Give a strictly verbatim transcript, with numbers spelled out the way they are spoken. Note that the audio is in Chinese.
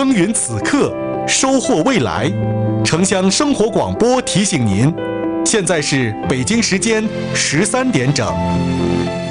耕耘此刻，收获未来。城乡生活广播提醒您，现在是北京时间十三点整。